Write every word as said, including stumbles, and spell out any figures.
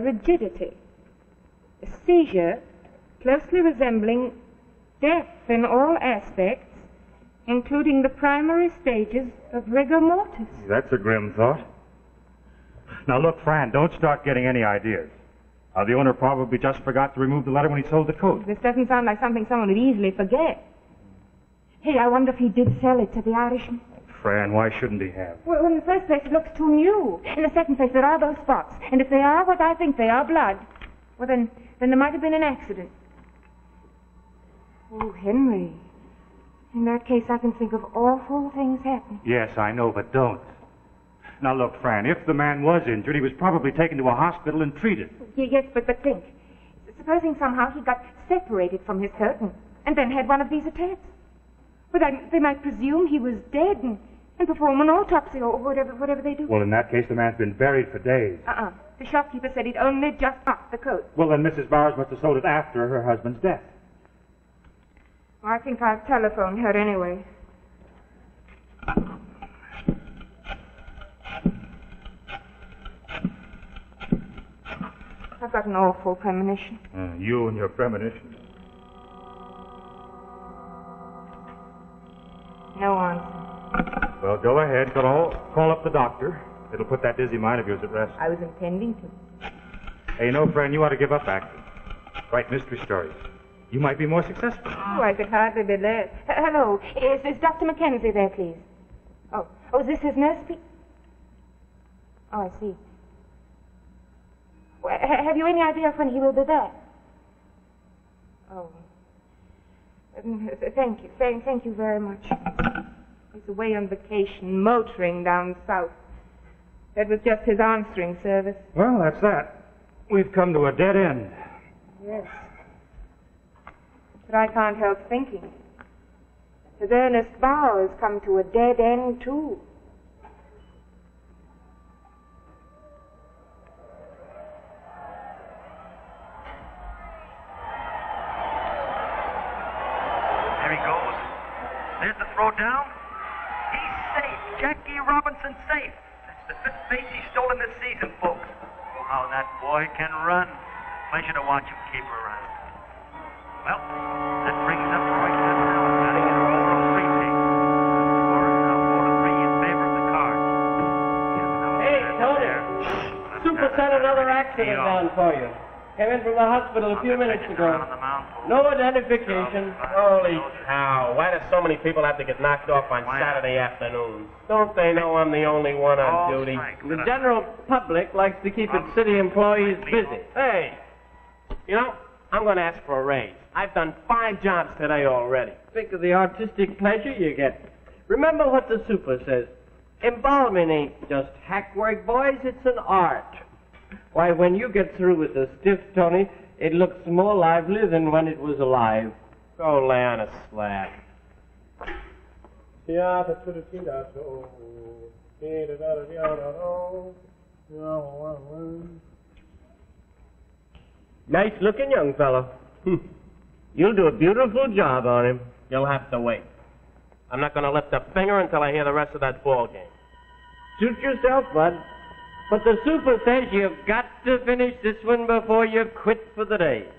rigidity. A seizure closely resembling death in all aspects, including the primary stages of rigor mortis. That's a grim thought. Now look, Fran, don't start getting any ideas. Uh, the owner probably just forgot to remove the letter when he sold the coat. This doesn't sound like something someone would easily forget. Hey, I wonder if he did sell it to the Irishman. Fran, why shouldn't he have? Well, in the first place, it looks too new. In the second place, there are those spots. And if they are what I think they are, blood, well, then, then there might have been an accident. Oh, Henry. In that case, I can think of awful things happening. Yes, I know, but don't. Now, look, Fran, if the man was injured, he was probably taken to a hospital and treated. Y- yes, but, but think. Supposing somehow he got separated from his coat and, and then had one of these attacks. Well, they, they might presume he was dead and, and perform an autopsy or whatever, whatever they do. Well, in that case, the man's been buried for days. Uh-uh. The shopkeeper said he'd only just got the coat. Well, then Missus Bowers must have sold it after her husband's death. Well, I think I've telephoned her anyway. I've got an awful premonition. Uh, you and your premonition. No answer. Well, go ahead. Call, call up the doctor. It'll put that dizzy mind of yours at rest. I was intending to. Hey, you know, friend, you ought to give up acting. Write mystery stories. You might be more successful. Oh, I could hardly be there. H- hello. Is, is Doctor Mackenzie there, please? Oh, oh, is this his nurse? Pe- oh, I see. Well, ha- have you any idea when he will be back? Oh. Um, thank you. Thank, thank you very much. He's away on vacation, motoring down south. That was just his answering service. Well, that's that. We've come to a dead end. Yes. But I can't help thinking that Ernest Bowers come to a dead end, too. There he goes. There's the throw down. He's safe. Jackie Robinson safe. That's the fifth base he's stolen this season, folks. Oh, how that boy can run. Pleasure to watch him keep her around. Well, that brings up Roy Cavanagh batting in a overall safety. Score is now four to three in favor of the Cards. Hey, Tony. Super sent another accident down for you. Came in from the hospital a few minutes ago. No identification. Holy cow. Why do so many people have to get knocked off on Saturday afternoons? Don't they know I'm the only one on duty? The general public likes to keep its city employees busy. Hey, you know, I'm going to ask for a raise. I've done five jobs today already. Think of the artistic pleasure you get. Remember what the super says. Embalming ain't just hack work, boys. It's an art. Why, when you get through with the stiff, Tony, it looks more lively than when it was alive. Go lay on a slab. Nice looking young fellow. You'll do a beautiful job on him. You'll have to wait. I'm not going to lift a finger until I hear the rest of that ball game. Suit yourself, bud. But the super says you've got to finish this one before you quit for the day.